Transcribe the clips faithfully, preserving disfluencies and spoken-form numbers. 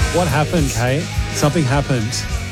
What happened, Kate? Something happened.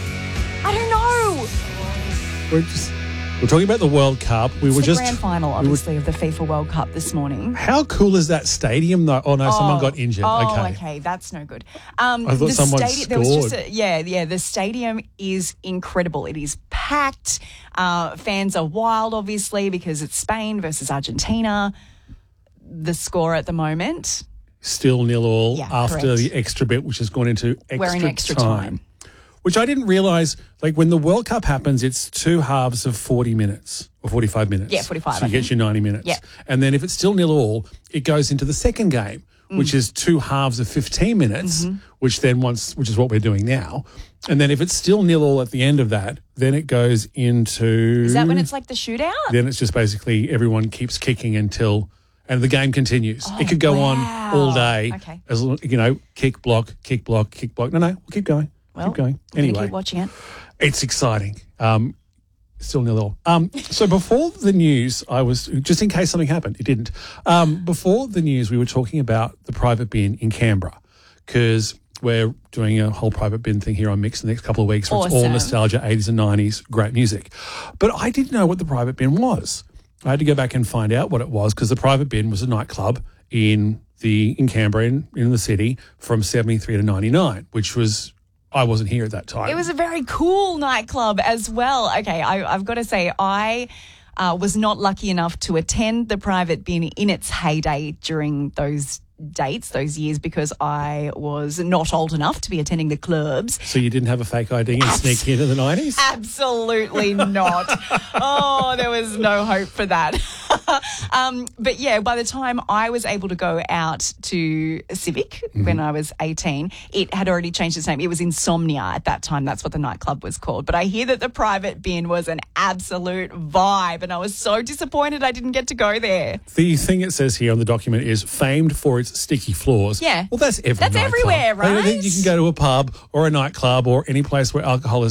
I don't know. We're just we're talking about the World Cup. We It's were the just grand final, we were- obviously, of the FIFA World Cup this morning. How cool is that stadium, though? Oh no, someone Oh. got injured. Oh, okay. okay, that's no good. Um, I thought the someone stadi- there was just scored. a, yeah, yeah. The stadium is incredible. It is packed. Uh, fans are wild, obviously, because it's Spain versus Argentina. The score at the moment, Still nil all Yeah, after correct. the extra bit, which has gone into extra, We're in extra time. Which I didn't realise, like when the World Cup happens, it's two halves of forty minutes or forty-five minutes. Yeah, forty-five, So you I get think. your ninety minutes. Yeah. And then if it's still nil all, it goes into the second game, Mm. which is two halves of fifteen minutes, Mm-hmm. which then once, which is what we're doing now. And then if it's still nil all at the end of that, then it goes into. is that when it's like the shootout? Then it's just basically everyone keeps kicking until, and the game continues. it could go wow. on all day. Okay. As long- you know, kick, block, kick, block, kick, block. No, no, we'll keep going. Well, keep going. we're gonna Anyway, keep watching it. it's exciting. Um, still nil all. Um, so before the news, I was, just in case something happened, it didn't. Um, before the news, we were talking about the private bin in Canberra because we're doing a whole private bin thing here on Mix the next couple of weeks. Where It's all Awesome. nostalgia, eighties and nineties, great music. But I didn't know what the private bin was. I had to go back and find out what it was because the private bin was a nightclub in the in Canberra, in, in the city, from seventy-three to ninety-nine, which was, I wasn't here at that time. It was a very cool nightclub as well. Okay, I, I've got to say, I uh, was not lucky enough to attend the private bin in its heyday during those dates, those years, because I was not old enough to be attending the clubs. So you didn't have a fake I D and sneak in in the nineties? Absolutely not. Oh, there was no hope for that. um, but yeah, by the time I was able to go out to Civic Mm-hmm. when I was eighteen, it had already changed its name. It was Insomnia at that time. That's what the nightclub was called. But I hear that the private bin was an absolute vibe, and I was so disappointed I didn't get to go there. The thing it says here on the document is famed for its sticky floors. Yeah. Well, that's every That's nightclub. everywhere, Like, I think right? you can go to a pub or a nightclub or any place where alcohol is